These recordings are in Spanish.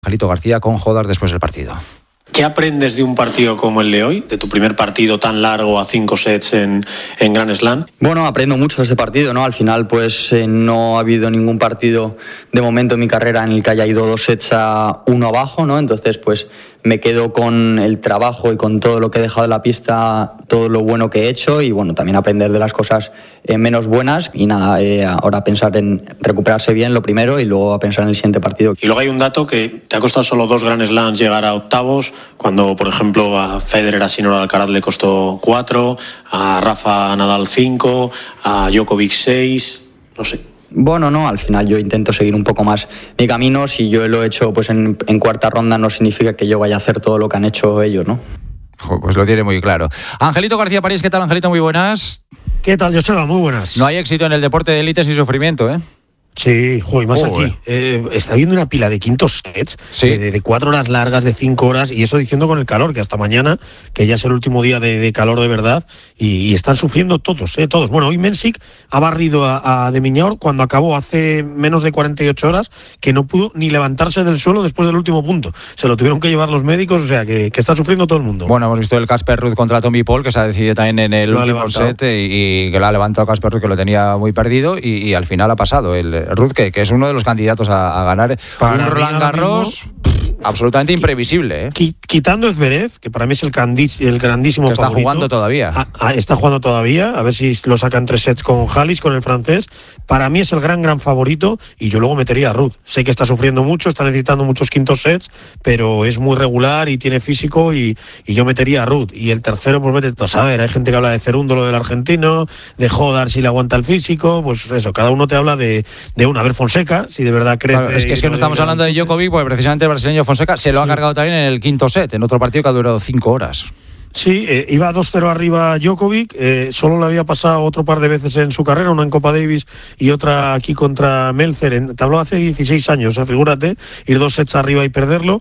Angelito García con Jodar después del partido. ¿Qué aprendes de un partido como el de hoy, de tu primer partido tan largo a 5 sets en Grand Slam? Bueno, aprendo mucho de este partido, ¿no? Al final, pues no ha habido ningún partido de momento en mi carrera en el que haya ido 2 sets a 1 abajo, ¿no? Entonces, pues me quedo con el trabajo y con todo lo que he dejado en la pista, todo lo bueno que he hecho y, bueno, también aprender de las cosas menos buenas y nada, ahora pensar en recuperarse bien lo primero y luego a pensar en el siguiente partido. Y luego hay un dato que te ha costado solo 2 Grand Slams llegar a octavos, cuando, por ejemplo, a Federer, a Sinner Alcaraz le costó 4, a Rafa Nadal 5, a Djokovic 6, no sé. Bueno, no, al final yo intento seguir un poco más mi camino. Si yo lo he hecho pues en cuarta ronda, no significa que yo vaya a hacer todo lo que han hecho ellos, ¿no? Pues lo tiene muy claro. Angelito García París, ¿qué tal, Angelito? Muy buenas. ¿Qué tal, Joseba? Muy buenas. No hay éxito en el deporte de élite sin sufrimiento, ¿eh? Sí, joder, más aquí. Está viendo una pila de quintos sets, ¿sí? de 4 horas largas, de 5 horas, y eso diciendo con el calor, que hasta mañana, que ya es el último día de calor de verdad, y están sufriendo todos, todos. Bueno, hoy Mensik ha barrido a De Minaur cuando acabó hace menos de 48 horas, que no pudo ni levantarse del suelo después del último punto. Se lo tuvieron que llevar los médicos, o sea, que está sufriendo todo el mundo. Bueno, hemos visto el Casper Ruud contra Tommy Paul, que se ha decidido también en el último set, y que lo ha levantado Casper Ruud, que lo tenía muy perdido, y al final ha pasado el Ruud, que es uno de los candidatos a ganar un Roland Garros absolutamente imprevisible, ¿eh? Quitando Zverev, que para mí es el grandísimo que está favorito, jugando todavía. Está jugando todavía, a ver si lo sacan 3 sets con Halis, con el francés. Para mí es el gran favorito, y yo luego metería a Ruud. Sé que está sufriendo mucho, está necesitando muchos quintos sets, pero es muy regular y tiene físico, y yo metería a Ruud. Y el tercero, pues vete a saber, hay gente que habla de Cerúndolo, del argentino, de Jodar si le aguanta el físico, pues eso, cada uno te habla de una. A ver, Fonseca, si de verdad crece. Claro, es que no estamos hablando de Djokovic, porque precisamente el brasileño Fonseca se lo ha cargado también en el quinto set, en otro partido que ha durado 5 horas. Sí, iba 2-0 arriba Djokovic, solo le había pasado otro par de veces en su carrera, una en Copa Davis y otra aquí contra Melzer, te habló hace 16 años, figúrate, ir 2 sets arriba y perderlo,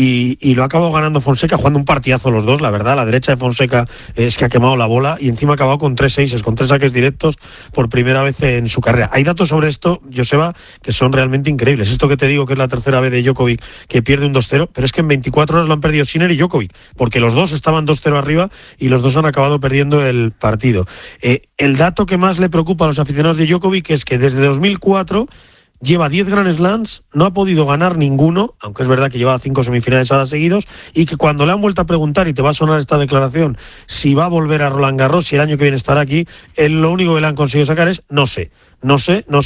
y lo ha acabado ganando Fonseca, jugando un partidazo los dos, la verdad. La derecha de Fonseca es que ha quemado la bola, y encima ha acabado con 3 seises, con 3 saques directos por primera vez en su carrera. Hay datos sobre esto, Joseba, que son realmente increíbles. Esto que te digo, que es la tercera vez de Djokovic que pierde un 2-0, pero es que en 24 horas lo han perdido Sinner y Djokovic, porque los dos estaban 2-0 arriba y los dos han acabado perdiendo el partido. El dato que más le preocupa a los aficionados de Djokovic es que desde 2004 lleva 10 Grand Slams, no ha podido ganar ninguno, aunque es verdad que lleva 5 semifinales ahora seguidos, y que cuando le han vuelto a preguntar, y te va a sonar esta declaración, si va a volver a Roland Garros, si el año que viene estará aquí, lo único que le han conseguido sacar es no sé. O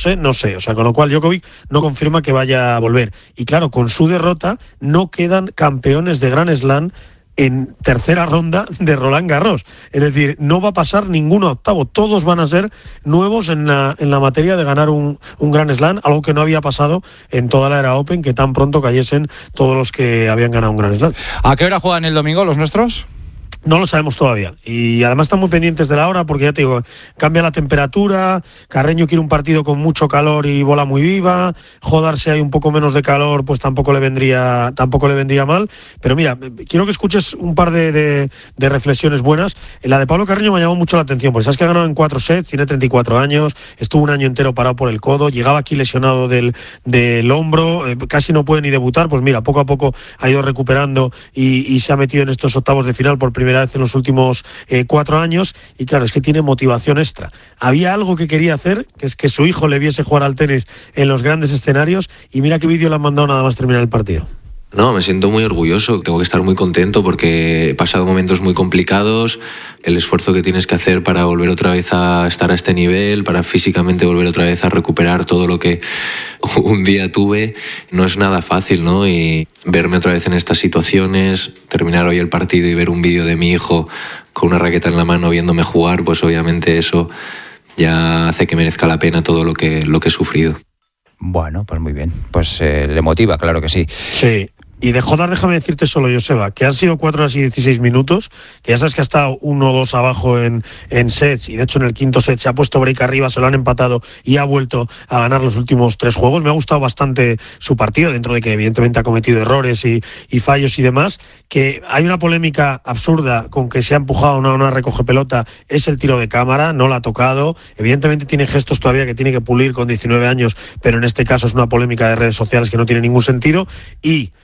sea, con lo cual Djokovic no confirma que vaya a volver. Y claro, con su derrota no quedan campeones de Grand Slam en tercera ronda de Roland Garros. Es decir, no va a pasar ninguno a octavo. Todos van a ser nuevos en la materia de ganar un Grand Slam, algo que no había pasado en toda la era Open, que tan pronto cayesen todos los que habían ganado un Grand Slam. ¿A qué hora juegan el domingo los nuestros? No lo sabemos todavía, y además están muy pendientes de la hora, porque ya te digo, cambia la temperatura. Carreño quiere un partido con mucho calor y bola muy viva. Jodar, si hay un poco menos de calor, pues tampoco le vendría mal. Pero mira, quiero que escuches un par de reflexiones buenas. La de Pablo Carreño me llamó mucho la atención, porque sabes que ha ganado en 4 sets, tiene 34 años, estuvo un año entero parado por el codo, llegaba aquí lesionado del hombro, casi no puede ni debutar. Pues mira, poco a poco ha ido recuperando y se ha metido en estos octavos de final por primera vez en los últimos 4 años, y claro, es que tiene motivación extra. Había algo que quería hacer, que es que su hijo le viese jugar al tenis en los grandes escenarios, y mira qué vídeo le han mandado nada más terminar el partido. No, me siento muy orgulloso, tengo que estar muy contento porque he pasado momentos muy complicados, el esfuerzo que tienes que hacer para volver otra vez a estar a este nivel, para físicamente volver otra vez a recuperar todo lo que un día tuve, no es nada fácil, ¿no? Y verme otra vez en estas situaciones, terminar hoy el partido y ver un vídeo de mi hijo con una raqueta en la mano viéndome jugar, pues obviamente eso ya hace que merezca la pena todo lo que he sufrido. Bueno, pues muy bien. Pues le motiva, claro que sí. Sí. Y de Jodar, déjame decirte solo, Joseba, que han sido 4 horas y 16 minutos, que ya sabes que ha estado 1-2 abajo en sets, y de hecho en el quinto set se ha puesto break arriba, se lo han empatado y ha vuelto a ganar los últimos 3 juegos. Me ha gustado bastante su partido, dentro de que evidentemente ha cometido errores y fallos y demás. Que hay una polémica absurda con que se ha empujado una recoge pelota, es el tiro de cámara, no la ha tocado. Evidentemente tiene gestos todavía que tiene que pulir con 19 años, pero en este caso es una polémica de redes sociales que no tiene ningún sentido. Y